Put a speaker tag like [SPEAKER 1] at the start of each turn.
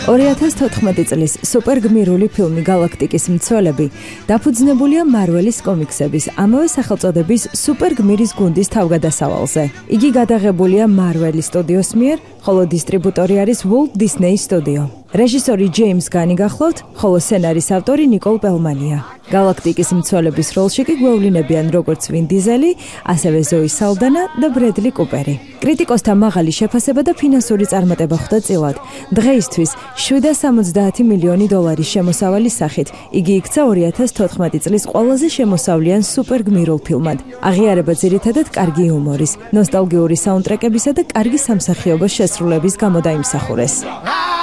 [SPEAKER 1] 2014 წლის სუპერგმირული ფილმი გალაქტიკის მცველები დაფუძნებულია მარველის კომიქსების ამავე სახელწოდების სუპერგმირის გუნდის თავგადასავალზე. იგი გადაღებულია მარველის სტუდიოს მიერ, ხოლო დისტრიბუტორი არის Walt Disney Studio. რეჟისორი ჯეიმს განი გახლავთ, ხოლო სცენარის ავტორი ნიკოლ პელმანია. გალაქტიკის მცველების როლში კი გვევლინებიან როგორც ვინ დიზელი, ასევე ზოი სალდანა და ბრედლი კუპერი. კრიტიკოსთა მაღალი შეფასება და ფინანსური წარმატება ხვდა წილად. დღეისთვის $770 მილიონი შემოსავალის სახით იგი იქცა 2014 წლის ყველაზე შემოსავლიან სუპერგმირულ ფილმად. აღიარება ძირითადად კარგი იუმორის, ნოსტალგიური საუნდტრეკებისა და კარგი სამსახიობო შესრულების გამო დაიმსახურეს.